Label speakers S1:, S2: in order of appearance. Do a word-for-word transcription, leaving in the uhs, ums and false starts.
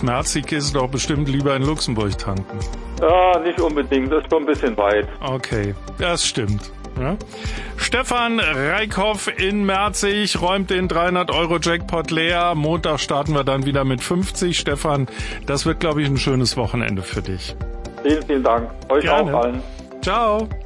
S1: Merzig ist, doch bestimmt lieber in Luxemburg tanken.
S2: Ja, nicht unbedingt, das ist schon ein bisschen weit.
S1: Okay, das stimmt. Ja. Stefan Reickhoff in Merzig räumt den dreihundert Euro Jackpot leer. Montag starten wir dann wieder mit fünfzig. Stefan, das wird, glaube ich, ein schönes Wochenende für dich.
S2: Vielen, vielen Dank. Euch
S1: Gerne.
S2: auch allen.
S1: Ciao.